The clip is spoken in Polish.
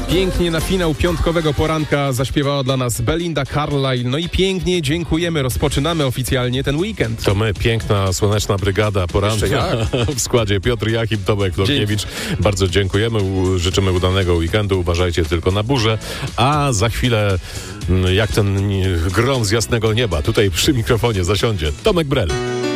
Pięknie na finał piątkowego poranka zaśpiewała dla nas Belinda Carlisle. No i pięknie dziękujemy. Rozpoczynamy oficjalnie ten weekend. To my, piękna, słoneczna brygada poranna w składzie Piotr Jachim, Tomek Florkiewicz. Bardzo dziękujemy, życzymy udanego weekendu. Uważajcie tylko na burzę. A za chwilę, jak ten grom z jasnego nieba, tutaj przy mikrofonie zasiądzie Tomek Brel.